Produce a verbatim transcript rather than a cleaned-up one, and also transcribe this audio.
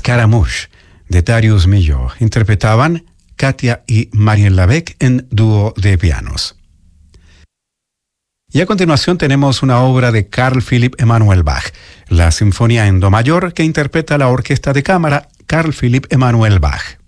Scaramouche, de Darius Milhaud. Interpretaban Katia y Marielle Labec en dúo de pianos. Y a continuación tenemos una obra de Carl Philipp Emanuel Bach, la Sinfonía en Do mayor que interpreta la Orquesta de Cámara Carl Philipp Emanuel Bach.